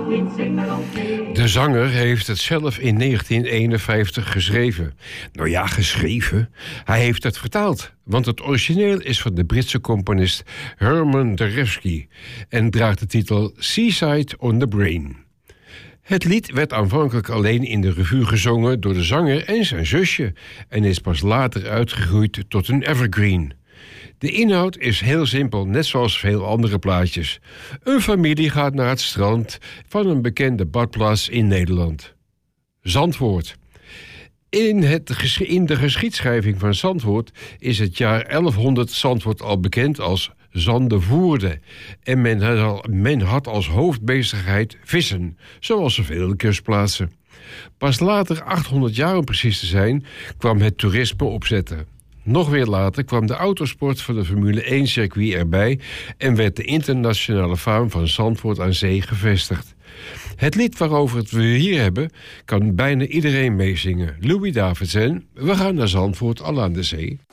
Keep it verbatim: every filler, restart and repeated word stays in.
De zanger heeft het zelf in negentien eenenvijftig geschreven. Nou ja, geschreven. Hij heeft het vertaald, want het origineel is van de Britse componist Herman Derefsky en draagt de titel Seaside on the Brain. Het lied werd aanvankelijk alleen in de revue gezongen door de zanger en zijn zusje en is pas later uitgegroeid tot een evergreen. De inhoud is heel simpel, net zoals veel andere plaatjes. Een familie gaat naar het strand van een bekende badplaats in Nederland. Zandvoort. In, het, in de geschiedschrijving van Zandvoort is het jaar elfhonderd Zandvoort al bekend als Zandevoerde. En men had, al, men had als hoofdbezigheid vissen, zoals zoveel kustplaatsen. Pas later, achthonderd jaar om precies te zijn, kwam het toerisme opzetten. Nog weer later kwam de autosport van de Formule één circuit erbij en werd de internationale faam van Zandvoort aan Zee gevestigd. Het lied waarover het we hier hebben, kan bijna iedereen meezingen. Louis Davidson, we gaan naar Zandvoort al aan de zee.